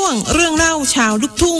วงเรื่องเล่าชาวลูกทุ่ง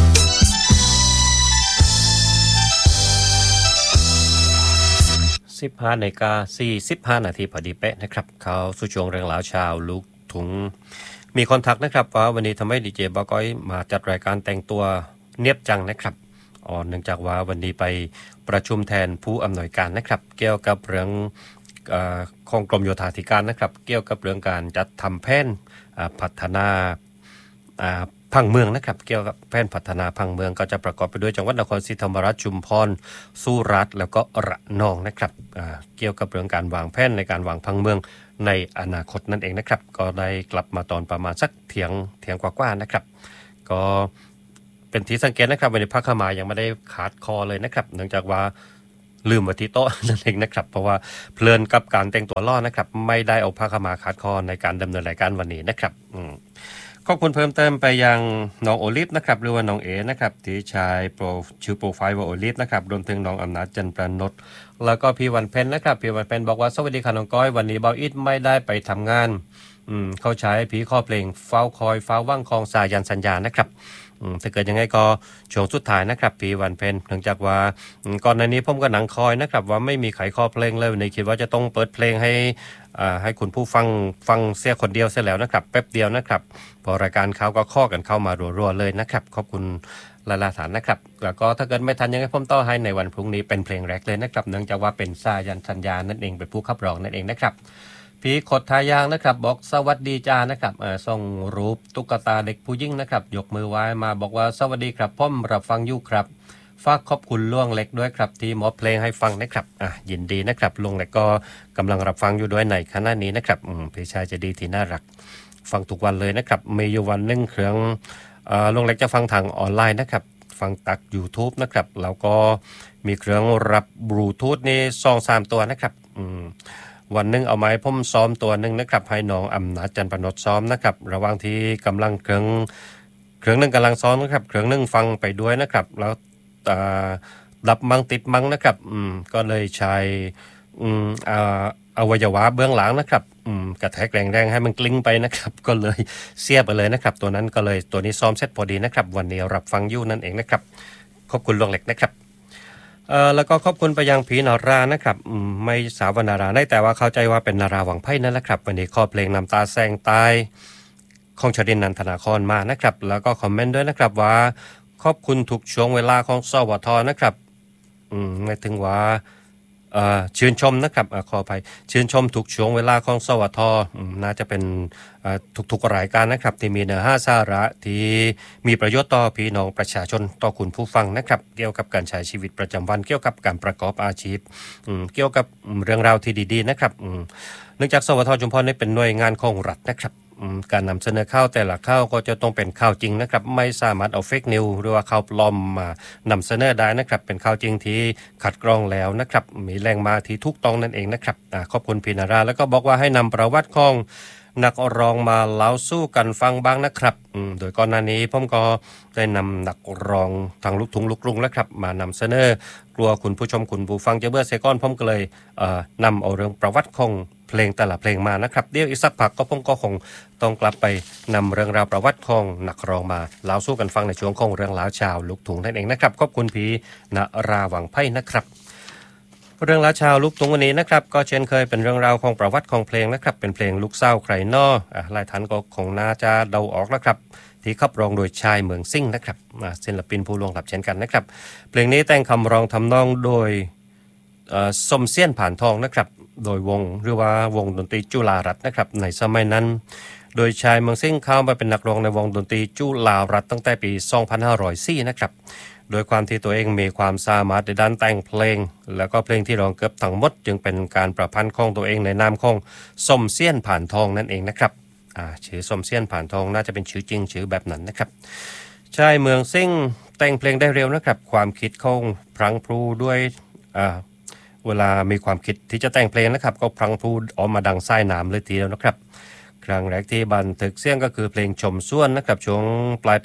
15:45 นาทีพอดีเป๊ะนะครับเขาสู่ช่วงเรื่องราวชาวลูกทุ่งมีคนทักนะครับว่าวันนี้ทำไมดีเจบก้อยมาจัดรายการแต่งตัวเนียบจังนะครับเนื่องจากว่าวันนี้ไปประชุมแทนผู้อำนวยการนะครับเกี่ยวกับเรื่องของกรมโยธาธิการนะครับเกี่ยวกับเรื่องการจัดทำแผนพัฒนาผังเมืองนะครับเกี่ยวกับแผนพัฒนาผังเมืองก็จะประกอบไปด้วยจังหวัดนครศรีธรรมราชชุมพรสุราษฎร์แล้วก็ระนองนะครับเกี่ยวกับเรื่องการวางแผนในการวางผังเมืองในอนาคตนั่นเองนะครับก็ได้กลับมาตอนประมาณสักเที่ยงกว่าๆนะครับก็เป็นที่สังเกตนะครับวันนี้พระขมายังไม่ได้ขาดคอเลยนะครับเนื่องจากว่าลืมไว้ที่โต๊ะนั่นเองนะครับเพราะว่าเพลินกับการแต่งตัวล่อนะครับไม่ได้เอาพระขมาขาดคอในการดำเนินรายการวันนี้นะครับขอบคุณเพิ่มเติมไปยังน้องโอลิฟนะครับหรือว่าน้องเอนะครับที่ใช้ชื่อโปรไฟล์ว่าโอลิฟนะครับรวมถึงน้องอำนาจจันทร์ประนดแล้วก็พี่วันเพ็ญนะครับพี่วันเพ็ญบอกว่าสวัสดีค่ะน้องก้อยวันนี้เบาอิดไม่ได้ไปทำงานเขาใช้ผีข้อเพลงเฝ้าคอยฟ้าว่างคองสายันสัญญานะครับถ้าเกิดยังไงก็ช่วงสุดท้ายนะครับพี่วันเพ็ญเนื่องจากว่าก่อนหน้านี้ผมก็หนังคอยนะครับว่าไม่มีใครข้อเพลงเลยในคิดว่าจะต้องเปิดเพลงให้คุณผู้ฟังเสียคนเดียวเสียแล้วนะครับแป๊บเดียวนะครับพอรายการเขาก็ข้อกันเข้ามารัวๆเลยนะครับขอบคุณลาฐานนะครับแล้วก็ถ้าเกิดไม่ทันยังไงผมต่อให้ในวันพรุ่งนี้เป็นเพลงแรกเลยนะครับเนื่องจากว่าเป็นสายันสัญญานั่นเองเป็นผู้ขับร้องนั่นเองนะครับพี่ขดทายางนะครับบอกสวัสดีจ้านะครับส่งรูปตุ๊กตาเด็กผู้หญิงนะครับยกมือไหว้มาบอกว่าสวัสดีครับผมรับฟังอยู่ครับฝากขอบคุณล่วงเล็กด้วยครับที่มอบเพลงให้ฟังนะครับยินดีนะครับล่วงเล็กก็กำลังรับฟังอยู่ด้วยในขณะนี้นะครับพี่ชายจะดีที่น่ารักฟังทุกวันเลยนะครับมีอยู่วันนึงเครื่องล่วงเล็กจะฟังทางออนไลน์นะครับฟังตัก YouTube นะครับแล้วก็มีเครื่องรับบลูทูธนี่ 2-3 ตัวนะครับวันนึงเอาไม้ผมซ้อมตัวนึงนะครับให้น้องอำนาจจันทร์ประนดซ้อมนะครับระหว่างที่กำลังเครื่องนึงกำลังซ้อมนะครับเครื่องนึงฟังไปด้วยนะครับแล้วดับมังติดมังนะครับก็เลยใช้อวัยวะเบื้องหลังนะครับกระแทกแรงๆให้มันกลิ้งไปนะครับก็เลยเสียบไปเลยนะครับตัวนั้นก็เลยตัวนี้ซ้อมเสร็จพอดีนะครับวันนี้รับฟังอยู่นั่นเองนะครับขอบคุณล่วงเล็กนะครับแล้วก็ขอบคุณไปยังผีนารานะครับไม่สาวนาราได้แต่ว่าเข้าใจว่าเป็นนาราหวังไพ่นั่นแหละครับวันนี้ข้อเพลงน้ำตาแสงตายของชดินนันทนาครมานะครับแล้วก็คอมเมนต์ด้วยนะครับว่าขอบคุณทุกช่วงเวลาของสวทนะครับหมายถึงว่าชื่นชมนะครับขออภัยชื่นชมทุกช่วงเวลาของสวทน่าจะเป็นทุกๆรายการนะครับที่มีเนื้อหาสาระที่มีประโยชน์ต่อพี่น้องประชาชนต่อคุณผู้ฟังนะครับเกี่ยวกับการใช้ชีวิตประจำวันเกี่ยวกับการประกอบอาชีพเกี่ยวกับเรื่องราวที่ดีๆนะครับเนื่องจากสวทชุมพรนี่เป็นหน่วยงานของรัฐนะครับการนำเสนอข่าวแต่ละข่าวก็จะต้องเป็นข่าวจริงนะครับไม่สามารถเอาเฟกนิวหรือว่าข่าวปลอมมานำเสนอได้นะครับเป็นข่าวจริงที่ขัดกรองแล้วนะครับมีแหล่งมาที่ถูกต้องนั่นเองนะครับขอบคุณพี่นาราแล้วก็บอกว่าให้นำประวัติของนักร้องมาเล่าสู้กันฟังบ้างนะครับโดยก่อนหน้านี้ผมก็ได้นำนักร้องทางลูกทุ่งลูกกรุงแล้วครับมานำเสนอกลัวคุณผู้ชมคุณผู้ฟังจะเบื่อเสียก่อนผมก็เลยนำเอาเรื่องประวัติของเพลงแต่ละเพลงมานะครับเดี๋ยวอีกสักพักก็ผมก็คงต้องกลับไปนำเรื่องราวประวัติของนักร้องมาเล่าสู้กันฟังในช่วงของเรื่องราวชาวลูกทุ่งนั่นเองนะครับขอบคุณพี่ณราหวังไพ่นะครับเรื่องราวชาวลูกทุ่งวันนี้นะครับก็เช่นเคยเป็นเรื่องราวของประวัติของเพลงนะครับเป็นเพลงลูกเศร้าใครน้อหลายท่านก็คงน่าจะเดาออกแล้วครับที่ขับร้องโดยชายเมืองซิ่งนะครับศิลปินผู้ล่วงลับเช่นกันนะครับเพลงนี้แต่งคำร้องทำนองโดยสมเสี้ยนผ่านทองนะครับโดยวงหรือว่าวงดนตรีจุฬารัตน์นะครับในสมัยนั้นโดยชายเมืองซิ่งเข้ามาเป็นนักร้องในวงดนตรีจุฬารัตน์ตั้งแต่ปี 2504 นะครับโดยความที่ตัวเองมีความสามารถในด้านแต่งเพลงแล้วก็เพลงที่ร้องเกือบทั้งหมดจึงเป็นการประพันธ์ของตัวเองในนามของสมเสี้ยนผ่านทองนั่นเองนะครับชื่อสมเสี้ยนผ่านทองน่าจะเป็นชื่อจริงชื่อแบบนั้นนะครับชายเมืองซิ่งแต่งเพลงได้เร็วนะครับความคิดของพลังพลูด้วยเวลามีความคิดที่จะแต่งเพลงนะครับก็พลังพลูออกมาดังไส้น้ำเลยทีเดียวนะครับครั้งแรกที่บันทึกเสียงก็คือเพลงชมส่วนนะครับช่วงปลายปี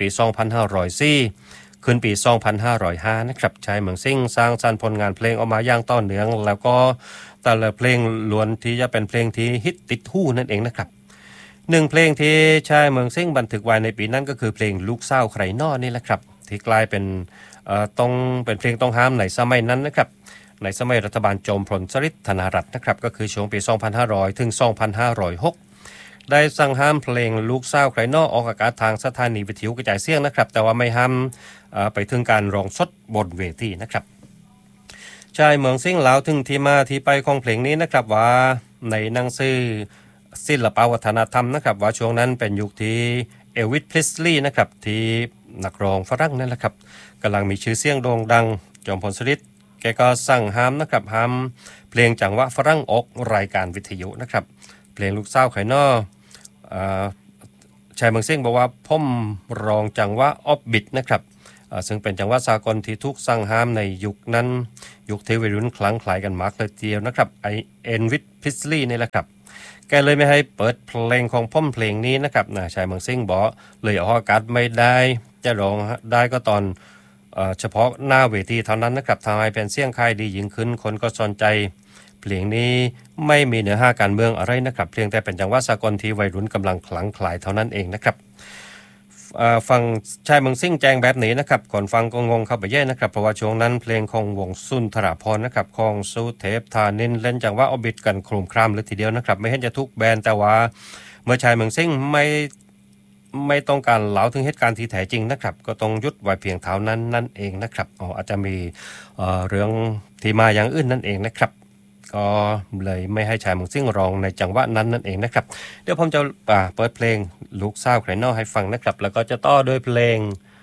2504 ขึ้นปี 2505 นะครับชายเมืองซิ่งสร้างสรรค์ผลงานเพลงออกมาอย่างต่อเนื่องแล้วก็แต่ละเพลงล้วนที่จะเป็นเพลงที่ฮิตติดหูนั่นเองนะครับหนึ่งเพลงที่ชายเมืองซิ่งบันทึกไว้ในปีนั้นก็คือเพลงลูกสาวใครน้อนี่แหละครับที่กลายเป็นต้องเป็นเพลงต้องห้ามในสมัยนั้นนะครับในสมัยรัฐบาลจอมพลสฤษดิ์ธนรัตน์นะครับก็คือช่วงปี 2500 ถึง 2506 ได้สั่งห้ามเพลงลูกสาวใครน้อออกอากาศทางสถานีวิทยุกระจายเสียงนะครับแต่ว่าไม่ห้ามไปถึงการร้องสดบนเวทีนะครับชายเมืองซิ่งเล่าถึงที่มาที่ไปของเพลงนี้นะครับว่าในหนังสือศิลปวัฒนธรรมนะครับว่าช่วงนั้นเป็นยุคที่เอลวิส พริสลีย์นะครับที่นักร้องฝรั่งนั่นแหละครับกำลังมีชื่อเสียงโด่งดังจอมพลสฤษดิ์แกก็สั่งห้ามนะครับห้ามเพลงจังหวะฝรั่งออกรายการวิทยุนะครับเพลงลูกสาวไข่นอชายเมืองซิ่งบอกว่าพ่มรองจังหวะออฟบิทนะครับซึ่งเป็นจังหวะสากลที่ถูกสั่งห้ามในยุคนั้นยุคที่วัยรุ่นคลั่งไคล้กันมากเลยทีเดียวนะครับไอเอ็นวิท พริสลีย์นี่แหละครับแกเลยไม่ให้เปิดเพลงของพ่มเพลงนี้นะครับชายเมืองซิ่งบอกเลยออกอากาศไม่ได้จะร้องได้ก็ตอนเฉพาะหน้าเวทีเท่านั้นนะครับทำให้เป็นเสียงค่ายดียิ่งขึ้นคนก็สนใจเพลงนี้ไม่มีเนื้อหาการเมืองอะไรนะครับเพียงแต่เป็นจังหวะสากลที่วัยรุ่นกำลังคลั่งไคล้เท่านั้นเองนะครับฟังชายเมืองซิ่งแจ้งแบบนี้นะครับก่อนฟังก็งงเข้าไปแย่นะครับเพราะว่าช่วงนั้นเพลงของวงสุนทรภรณ์นะครับของสุเทพธานินเล่นจังหวะออบิทกันโครมครามเลยทีเดียวนะครับไม่เห็นจะทุกแบนแต่ว่าเมื่อชายเมืองซิ่งไม่ต้องการเล่าถึงเหตุการณ์ที่แท้จริงนะครับก็ต้องยุดไว้เพียงเท่านั้นนั่นเองนะครับอาจจะมีเรื่องที่มาอย่างอื่นนั่นเองนะครับก็เลยไม่ให้ชายเมืองซิ่งร้องในจังหวะนั้นนั่นเองนะครับเดี๋ยวผมจะเปิดเพลงลูกสาวใครน้อให้ฟังนะครับแล้วก็จะต่อด้วยเพลง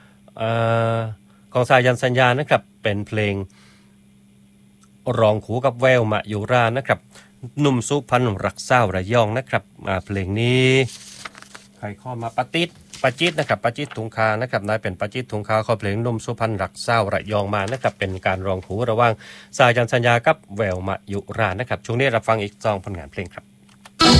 ของสายันสัญญานะครับเป็นเพลงร้องคู่กับแววมายุรานะครับหนุ่มสุพรรณรักสาวระยองนะครับเพลงนี้ใครข้อมาปาจิตนะครับปาจิตทุงคานะครับนายเป็นปาจิตทุงคาเขาเพลงหนุ่มสุพรรณรักสาวระยองมานะครับเป็นการร้องคู่ระหว่างสายันสัญญากับแววมายุรานะครับช่วงนี้รับฟังอีก2ผลงานเพลงครับ